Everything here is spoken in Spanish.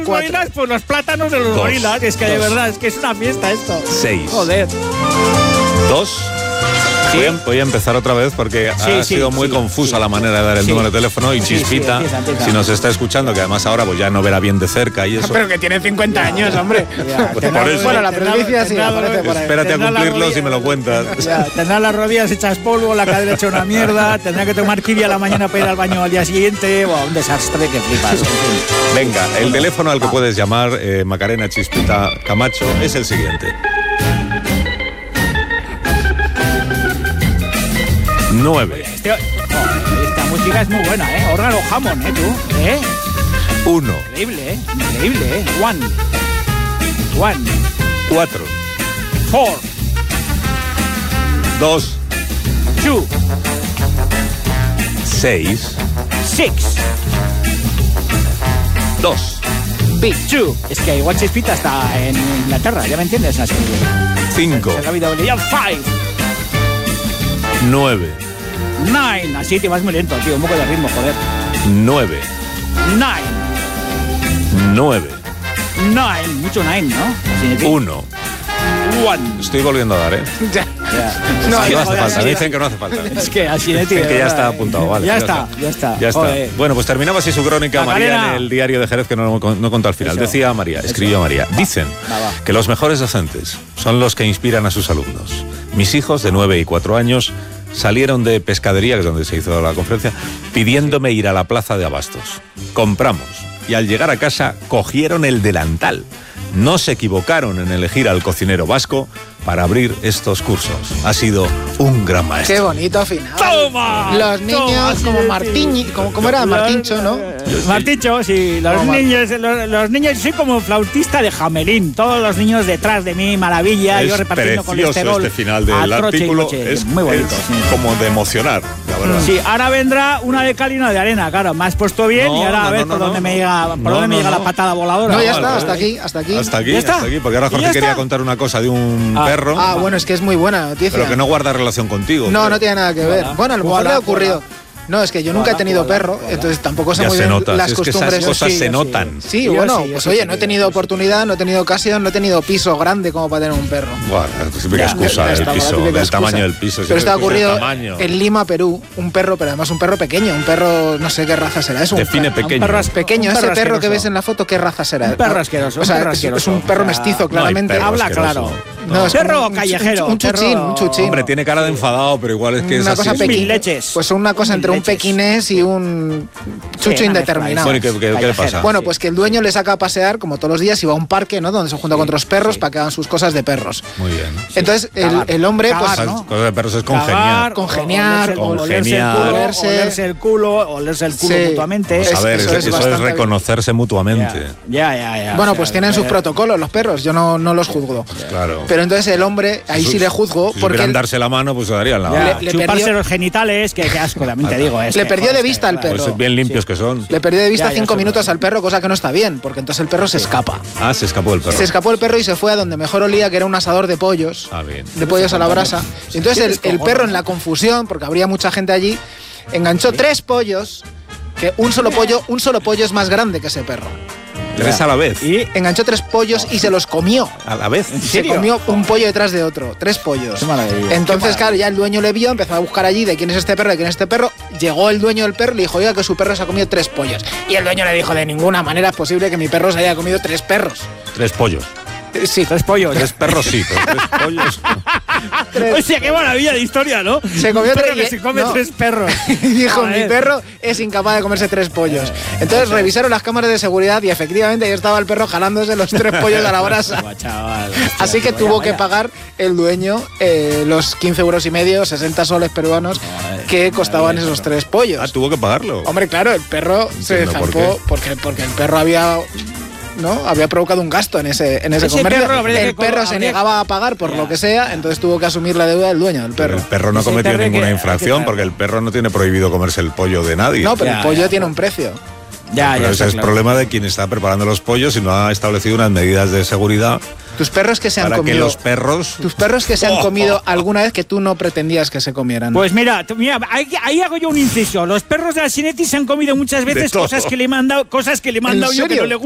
gorilas, pues los plátanos de los gorilas. Es que de verdad, es que es una fiesta esto. 6. Joder. 2. Sí. Voy a empezar otra vez porque ha sido muy confusa la manera de dar el número de teléfono y Chispita, empieza. si nos está escuchando, que además ahora pues ya no verá bien de cerca y eso. Pero que tiene 50 años, hombre. Pues por eso. Bueno, la presbicia sí aparece por ahí. Espérate a cumplirlos y me lo cuentas. Tendrá las rodillas hechas polvo, la cadera hecha una mierda, tendrá que tomar kiwi a la mañana para ir al baño al día siguiente. Buah, un desastre que flipas. Venga, el teléfono al que puedes llamar, Macarena, Chispita, Camacho, es el siguiente. 9. Esta música es muy buena, ¿eh? Órgano Hammond, ¿eh? Tú, ¿eh? 1. Increíble, ¿eh? Increíble, ¿eh? 1. 4. 4. 2. 2. 6. 6. 2. Big 2. Es que igual Chispita está en Inglaterra, ¿ya me entiendes? 5. 5. 9. 9. Así te vas muy lento, tío. Un poco de ritmo, joder. 9. 9. 9. 9. Mucho 9, ¿no? 1. 1. Estoy volviendo a dar, ¿eh? No hace falta. Dicen que no hace falta. Es que así de Dicen que ya está apuntado, vale. Ya está. Bueno, pues terminaba así su crónica María en el diario de Jerez, que no contó al final. Eso. Decía María, escribió María. Dicen que los mejores docentes son los que inspiran a sus alumnos. Mis hijos de 9 y 4 años salieron de pescadería, que es donde se hizo la conferencia, pidiéndome ir a la plaza de abastos. Compramos y al llegar a casa cogieron el delantal. No se equivocaron en elegir al cocinero vasco para abrir estos cursos. Ha sido un gran maestro. Qué bonito final. ¡Toma! Los niños como Martín, ¿cómo era? Martincho, ¿no? Martincho, sí. Los niños, soy como flautista de Jamelín. Todos los niños detrás de mí, maravilla. Yo repartiendo colesterol. Este final del artículo es muy bonito. Sí. Como de emocionar, la verdad. Sí, ahora vendrá una de cal y una de arena, claro. Me has puesto bien y ahora a ver por dónde me llega la patada voladora. No, ya está, hasta aquí. Hasta aquí, porque ahora Jorge quería contar una cosa de un perro. Ah, bueno, es que es muy buena noticia. Pero que no guarda relación contigo. No tiene nada que ver. Bueno, a lo mejor le ha ocurrido. No, es que yo nunca he tenido perro, entonces tampoco sé muy bien las costumbres. Que esas cosas se notan. Sí, bueno, pues oye, no he tenido oportunidad, no he tenido ocasión, no he tenido piso grande como para tener un perro. Bueno, típica excusa del piso, del tamaño del piso. Pero está ocurrido en Lima, Perú, un perro, pero además un perro pequeño, un perro, no sé qué raza será. Es un define pequeño. Un perro pequeño, ese perro que ves en la foto, ¿qué raza será? Un perro asqueroso. O sea, es un perro mestizo, claramente. Habla claro. No, es perro callejero. Un chuchín. Hombre, tiene cara de enfadado, pero igual es que es una así. cosa pequeña. Pues una cosa entre un pequinés y un chucho indeterminado. Bueno, ¿y qué le pasa? Bueno, pues que el dueño le saca a pasear, como todos los días, y va a un parque, ¿no? Donde se junta con otros perros para que hagan sus cosas de perros. Muy bien. Entonces, el hombre, pues... Cosas de perros es congeniar. Olerse el culo mutuamente. Pues a ver, eso es reconocerse mutuamente. Ya. Bueno, pues tienen sus protocolos los perros, yo no los juzgo. Claro. Pero entonces el hombre, ahí sí le juzgo, porque... Si darse la mano, pues se darían la mano. Chuparse los genitales, que asco, también te digo. Le perdió de vista al perro. Pues bien limpios que son. Le perdió de vista 5 minutos al perro, cosa que no está bien, porque entonces el perro se escapa. Ah, se escapó el perro. Se escapó el perro y se fue a donde mejor olía, que era un asador de pollos. Ah, bien. De pollos a la brasa. Y entonces el perro, en la confusión, porque habría mucha gente allí, enganchó 3 pollos, que un solo pollo es más grande que ese perro. 3 a la vez. Y enganchó 3 pollos y se los comió. ¿A la vez? Se comió un pollo detrás de otro. 3 pollos. Qué maravilla. Entonces, claro, ya el dueño le vio, empezó a buscar allí de quién es este perro, de quién es este perro. Llegó el dueño del perro y le dijo, oiga, que su perro se ha comido 3 pollos. Y el dueño le dijo, de ninguna manera es posible que mi perro se haya comido 3 perros. 3 pollos. Sí, 3 pollos. 3 perros sí, pero 3 pollos. Hostia, qué maravilla de historia, ¿no? Se comió 3 que se come 3 perros. Y dijo, mi perro es incapaz de comerse 3 pollos. Entonces revisaron las cámaras de seguridad y efectivamente ahí estaba el perro jalándose los 3 pollos a la brasa. Así que tuvo que pagar el dueño los 15 euros y medio, 60 soles peruanos que costaban esos 3 pollos. Ah, tuvo que pagarlo. Hombre, claro, el perro se zampó porque el perro había provocado un gasto en ese comercio. El perro se negaba a pagar por lo que sea, entonces tuvo que asumir la deuda del dueño del perro. Pero el perro no cometió ninguna infracción porque el perro no tiene prohibido comerse el pollo de nadie. No, pero el pollo tiene un precio. Pero ese es el problema de quien está preparando los pollos y no ha establecido unas medidas de seguridad. Tus perros que se han comido. Que los perros. Tus perros que se han comido alguna vez que tú no pretendías que se comieran. Pues mira, ahí hago yo un inciso. Los perros de la Sinetti se han comido muchas veces cosas que le he mandado yo que no le gustan.